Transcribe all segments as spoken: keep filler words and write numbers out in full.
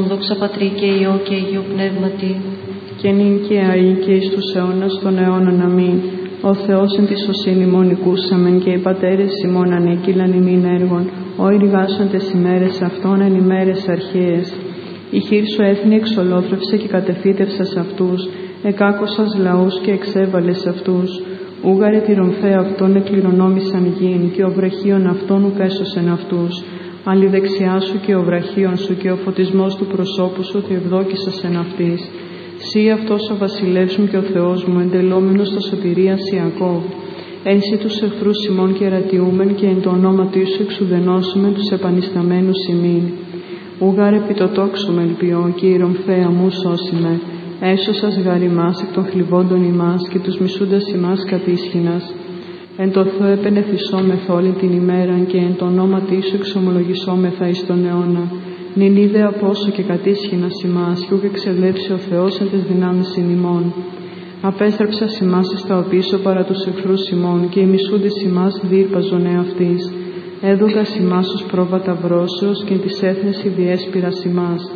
Δόξα Πατρί και Υιό και Υιό Πνεύματι, και νυν και αεί και εις τους αιώνας των αιώνων. Αμήν. Ο Θεός εν τη σωσύνη ημών οικούσαμεν, και οι πατέρες ημών ανήκειλαν ημίν έργων, ο ηριγάσοντες ημέρες αυτών εν ημέρες αρχαίες. Η χείρ σου έθνη εξολόθρευσε και κατεφύτευσας αυτούς, εκάκωσας λαούς και εξέβαλες αυτούς. Ούγαρε τη ρομφαία αυτών εκληρονόμησαν γην, και ο βραχίων αυτών ουκ έσωσεν αυτούς. Άλλη δεξιά σου και ο βραχίων σου και ο φωτισμός του προσώπου σου ότι ευδόκησας εν αυτής. Σύ αυτός ο βασιλεύς μου και ο Θεός μου, εντελόμενος στα σωτηρία Ιακώβ. Ένσυ τους εχθρούς ημών και ερατιούμεν, και εν το ονόματί σου εξουδενώσουμε τους επανισταμένους ημίν. Ούγαρ επί το τόξο με ελπιώ, και η ρομφαία μου σώσιμε. Έσωσας γάρ ημάς εκ των θλιβόντων ημάς, και τους μισούντας ημάς κατήσχυνας. Εν το Θεό επενεθυσόμεθ όλη την ημέραν, και εν το ονόματί σου εξομολογησόμεθα εις τον αιώνα. Νην είδε απόσο και κατήσχυνας ημάς, και ούκ εξελεύσει ο Θεός εν τες δυνάμεις ημών. Απέστρεψας ημάς εις τα οπίσω παρά τους εχθρούς ημών, και οι μισούντες ημάς διήρπαζον εαυτής. Έδωγας ημάς ως πρόβατα βρώσεως, και εν της έθνης ιδιέσπηρας ημάς.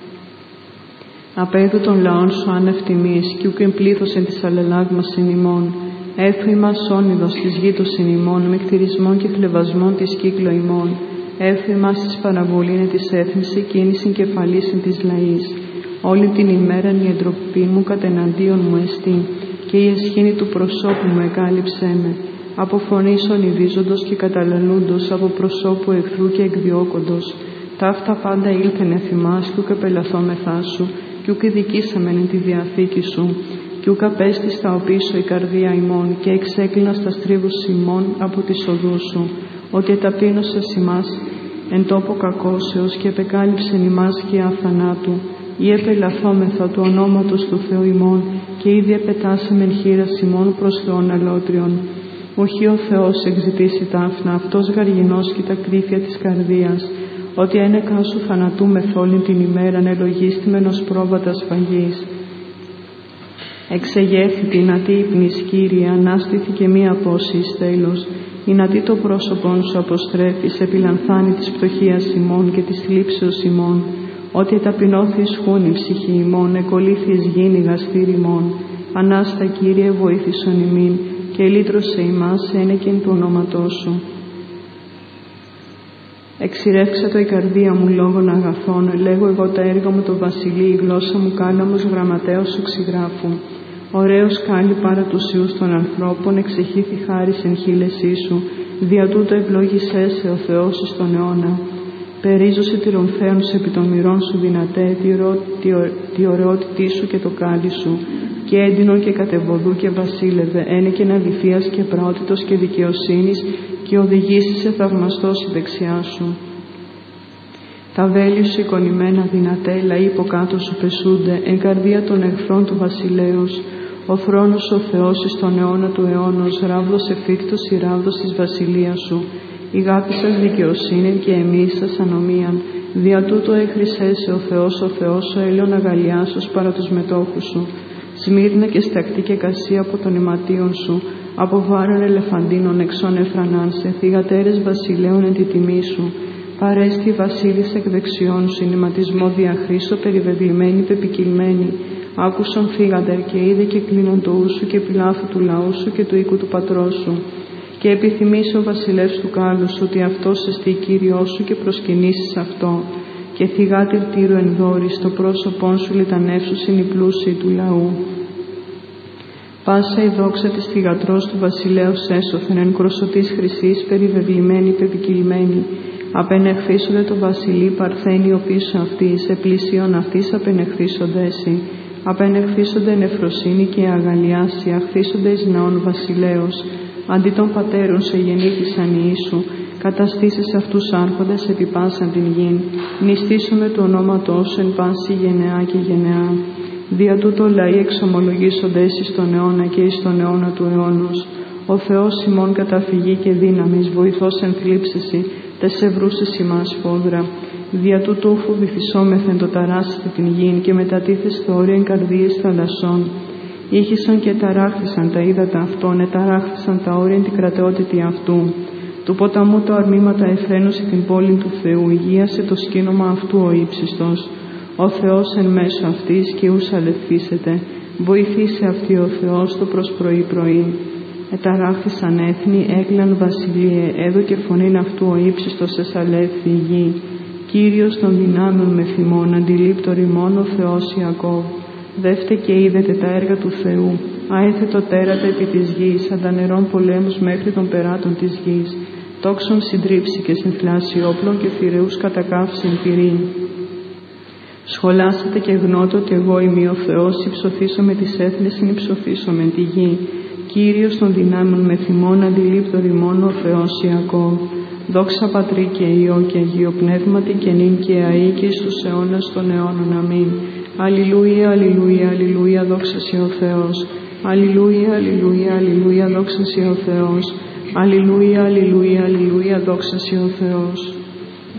Απέδου των λαών σου άνευ τιμής, και ούκ εμπλήθος εν της αλληλάγμασιν ημών. Έφου ημάς όνειδος της γήτωσιν ημών, με κτηρισμών και χλευασμών της κύκλο ημών. Έφου ημάς της παραβολήν της έθνηση, και ίνης κεφαλής της λαής. Όλη την ημέραν η εντροπή μου κατεναντίον μου εστί, και η εσχήνη του προσώπου μου εκάλυψέ με. Από φωνής ονειδίζοντος και καταλαλούντος, από προσώπου εχθρού και εκδιώκοντος. Ταύτα πάντα ήλθεν εθ ημάς, κι ούκ επελαθόμεθά σου, κι ούκ ειδικήσαμεν εν τη διαθήκη σου. Κι ούκ απέστη στα οπίσω η καρδία ημών, και εξέκλεινα στα στρίβους ημών από τις οδούς σου. Ότι εταπείνωσες ημάς εν τόπο κακώσεως, και επεκάλυψεν ημάς και αθανάτου. Ή επελαθόμεθα του ονόματος του Θεού ημών, και ήδη επετάσαμεν χείρας ημών προς Θεόν αλότριον. Οχι ο Θεός εξητήσει τάφνα, αυτός γαργινός και τα κρύφια της καρδίας. Ότι ένεκα σου θανατούμεθ όλη την ημέραν, ελογίστημεν ως πρόβατα σφαγής. Εξεγέρθη την ατή ύπνης, Κύριε, ανάστηθηκε μία απόσης τέλος. Η νατή το πρόσωπον σου αποστρέφεις, επιλανθάνει της πτωχίας ημών και της θλίψεως ημών. Ότι ταπεινώθης χούν η ψυχή ημών, εκολύθης γίνει γαστήρ ημών. Ανάστα, Κύριε, βοήθησον ημίν, και λύτρωσε ημάς ένεκεν του ονόματός σου. Εξηρεύξα το η καρδία μου λόγων αγαθών, λέγω εγώ τα έργα μου το βασιλεί, η γλώσσα μου κάλαμος γραμματέως σου ξυγράφου. Ωραίος κάλλη παρά τους ιούς των ανθρώπων, εξεχήθη χάρις εν χείλεσή σου, δια τούτο ευλόγησέ σε ο Θεός εις τον αιώνα. Περίζωσε τη ρομφαίων σου επί των μυρών σου δυνατέ, τη, ρο, τη, ο, τη ωραιότητή σου και το κάλλη σου, και έντινον και κατεβοδού και βασίλευε, ένεκεν αληθείας και πραότητος και δικαιοσύνης, και οδηγήσεις σε θαυμαστός η δεξιά σου. Τα βέλη σου εικονημένα δυνατέ, λαοί υποκάτω σου πεσούνται, εν καρδία των εχθρών του βασιλέως. Ο θρόνος ο Θεός εις τον αιώνα του αιώνος, ράβδος εφίκτος η ράβδος της βασιλείας σου. Η γάπη σας δικαιοσύνη και εμείς σας ανομίαν. Δια τούτο έχρισέσαι ο Θεός, ο Θεός, ο έλεον αγαλιάσος παρά τους μετόχους σου. Σμύρνα και στακτή και κασία από των αιματίων σου, από βάρων ελεφαντίνων εξών εφρανάν σε, θυγατέρες βασιλέων εν τη τιμή σου. Παρέστη βασίλισσα εκ δεξιών σου, νηματισμό διαχρήσω, περιβεβλημένη, πεπικυλμένη. Άκουσον θύγαντερ και είδε και κλείνον το ου σου και πιλάθου του λαού σου και του οίκου του πατρός σου. Και επιθυμήσει ο βασιλεύς του κάλου σου, ότι αυτός εστί Κύριός σου, και προσκυνήσεις αυτό. Και θυγάτηρ τύρου εν δόρη, στο πρόσωπόν σου λιτανεύσουσιν οι πλούσιοι του λαού. Πάσα η δόξα της θυγατρός του βασιλέως έσωθεν, εν κροσωτής χρυσής, περιβεβλημένη, πεπικυλμένη. Απενεχθήσονται το βασιλεί παρθένιο πίσω αυτής, επλησίον αυτής απενεχθήσοντέσι. Απενεχθήσονται εν ευφροσύνη και αγαλιάση, αχθήσονται εις ναών βασιλέως. Αντί των πατέρων σε γεννήθησαν οι ίσου, καταστήσεις αυτούς άρχοντες επί πάσαν την γην. Νηστίσουμε το ονόματό σου εν πάση γενεά και γενεά. Δια τούτο λαοί εξομολογήσονται εις τον αιώνα και εις τον αιώνα του αιώνος. Ο Θεός ημών καταφυγή και δύναμης, βοηθός εν θλίψεση, τες ευρούσες ημάς φόδρα. Δια τούτου φοβηθισόμεθεν το ταράσσετε την γην, και μετατίθες θόρια εν καρδίες θαλασσών. Ήχησαν και ταράχθησαν τα ύδατα αυτών, εταράχθησαν τα όρια την κρατεότητη αυτού. Του ποταμού τα ορμήματα εφραίνωσε την πόλη του Θεού, υγείασε το σκήνομα αυτού ο ύψιστος. Ο Θεός εν μέσω αυτής και ους αλευθήσεται. Βοηθήσε αυτή ο Θεός το προς πρωί πρωί. Εταράχθησαν έθνη, έγλαν βασιλείε, έδωκε φωνήν αυτού ο ύψιστος εσαλεύθη η γη. Κύριος των δυνάμεων με θυμών, αντιλήπτορη μόνο ο Θεός Ιακώβ. Δεύτε και είδετε τα έργα του Θεού, αέθετο τέρατα επί της γης, αντανερών πολέμους μέχρι των περάτων της γης. Τόξων συντρίψει και συνθλάσει όπλων και θηρεούς κατακάυσιν πυρήν. Σχολάσετε και γνώτο ότι εγώ είμαι ο Θεός, υψωθήσω με τις έθνες, υψωθήσω με τη γη. Κύριος των δυνάμεων με θυμών, αντιλήπτορη μόνο ο Θεός Ιακώβ. Δόξα Πατρί και Υιό και Αγίο Πνεύματι και νυν και αεί και εις τους αιώνας των αιώνων. Αμήν. Αλληλούια, αλληλούια, αλληλούια, δόξα σοι ο Θεός. Αλληλούια, αλληλούια, αλληλούια, δόξα σοι ο Θεός. Αλληλούια, αλληλούια, αλληλούια, δόξα σοι ο Θεός.